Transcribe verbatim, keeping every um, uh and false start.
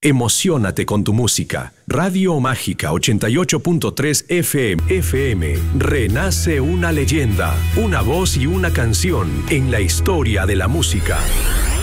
Emociónate con tu música. Radio Mágica ochenta y ocho punto tres F M. F M. Renace una leyenda, una voz y una canción en la historia de la música.